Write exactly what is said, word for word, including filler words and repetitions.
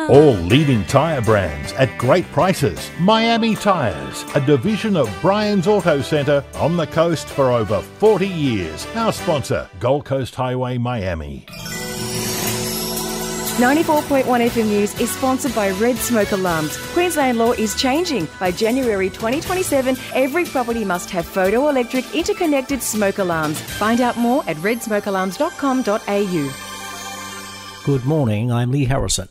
All leading tyre brands at great prices. Miami Tyres, a division of Brian's Auto Centre on the coast for over forty years. Our sponsor, Gold Coast Highway, Miami. ninety-four point one F M News is sponsored by Red Smoke Alarms. Queensland law is changing. By January twenty twenty-seven, every property must have photoelectric interconnected smoke alarms. Find out more at red smoke alarms dot com dot a u. Good morning, I'm Lee Harrison.